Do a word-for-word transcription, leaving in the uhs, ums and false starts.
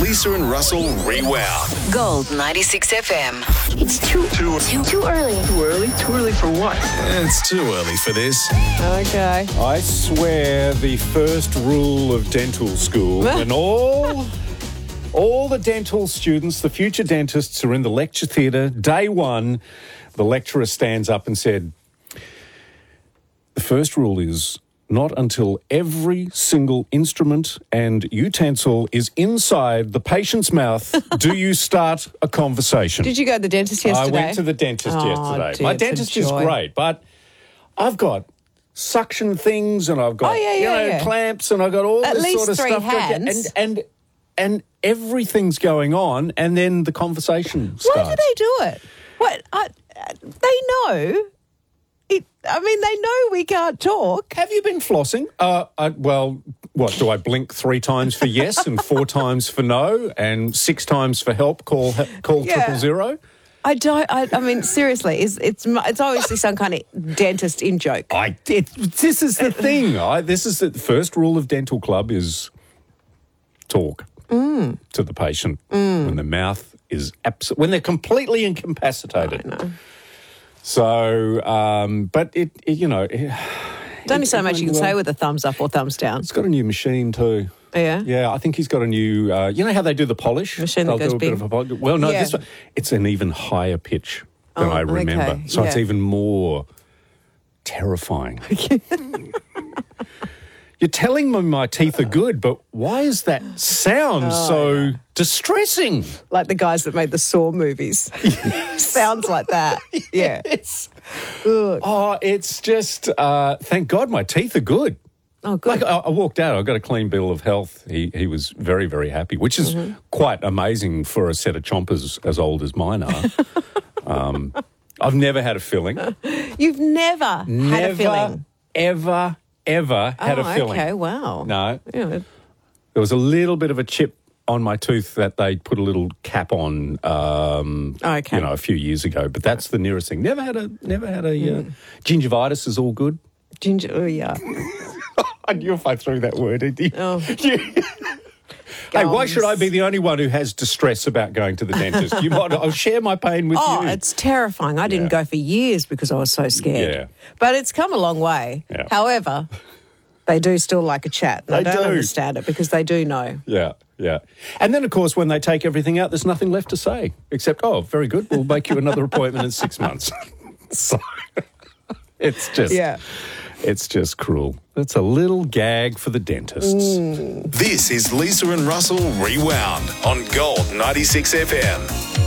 Lisa and Russell Rewound. Gold ninety-six F M. It's too, Too, too, too early. Too early? Too early for what? it's too early for this. Okay. I swear the first rule of dental school, when all all the dental students, the future dentists, are in the lecture theatre, day one, the lecturer stands up and said, the first rule is not until every single instrument and utensil is inside the patient's mouth do you start a conversation. Did you go to the dentist yesterday? I went to the dentist Oh, yesterday. dear, My it's a dentist is joy. great, but I've got suction things and I've got Oh, yeah, you yeah, know yeah. clamps and I've got all At this least sort of three stuff going- hands. and and and everything's going on, and then the conversation Why starts. do they do it? What? I, they know. It, I mean, they know we can't talk. Have you been flossing? Uh, I, well, what do I blink three times for yes and four times for no and six times for help? Call call Yeah. triple zero. I don't. I, I mean, seriously, it's it's mu- it's obviously some kind of dentist in joke. I it, this is the thing. I this is the first rule of dental club is talk Mm. to the patient when the mouth is abs- when they're completely incapacitated. I know. So, um, but it, it you know, it, There's only so much you can say with a thumbs up or thumbs down. it's got a new machine too. Yeah. Yeah, I think he's got a new. Uh, you know how they do the polish? Machine that They'll goes do a bit bing. of a polish. Well, no, Yeah. this one, it's an even higher pitch than Oh, I remember. okay, So it's yeah. even more terrifying. You're telling me my teeth are good, but why is that sound Oh, so distressing? Like the guys that made the Saw movies. Sounds like that. Yeah. It's, Ugh. oh, it's just, uh, thank God my teeth are good. Oh, good. Like I, I walked out, I got a clean bill of health. He he was very, very happy, which is Mm-hmm. quite amazing for a set of chompers as old as mine are. um, I've never had a filling. You've never, had a Never, filling. ever, ever had oh, a filling. okay. Wow. No. Yeah. There was a little bit of a chip on my tooth that they put a little cap on, um, Okay. you know, a few years ago. But that's the nearest thing. Never had a, never had a uh, gingivitis is all good. Ginger. Oh, yeah. I knew if I threw that word in. Oh. Hey, why should I be the only one who has distress about going to the dentist? You might. I'll share my pain with Oh, you. it's terrifying. I didn't Yeah. go for years because I was so scared. Yeah. But it's come a long way. Yeah. However, they do still like a chat. And I They don't do. understand it because they do know. Yeah, yeah. And then, of course, when they take everything out, there's nothing left to say except, oh, very good. We'll make you another appointment in six months. So it's just, Yeah. it's just cruel. It's a little gag for the dentists. Mm. This is Lisa and Russell Rewound on Gold ninety-six F M.